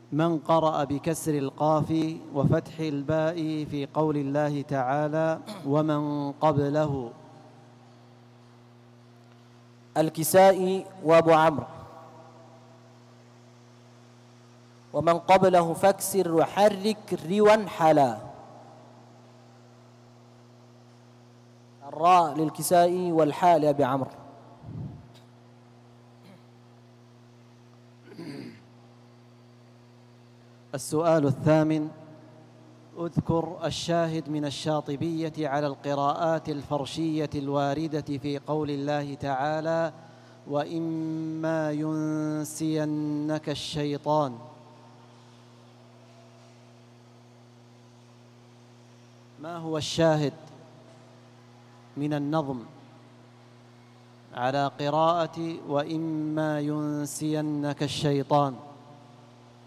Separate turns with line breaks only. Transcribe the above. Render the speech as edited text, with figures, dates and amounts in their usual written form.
من قرأ بكسر القاف وفتح الباء في قول الله تعالى ومن قبله؟
الكسائي وابو عمرو. ومن قبله فاكسر وحرك روا حلا. الراء للكسائي والحاء لأبي عمرو.
السؤال الثامن: اذكر الشاهد من الشاطبية على القراءات الفرشية الواردة في قول الله تعالى وإما ينسينك الشيطان. ما هو الشاهد من النظم على قراءة وإما ينسينك الشيطان؟